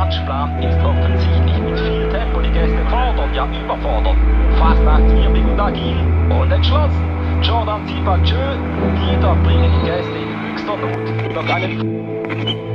Matchplan ist offensichtlich mit viel Tempo die Gäste fordern, ja überfordern. Fastnachtsgierig und agil und entschlossen. Jordan Zipa Tschö, Lieder bringen die Gäste in höchster Not. Noch einen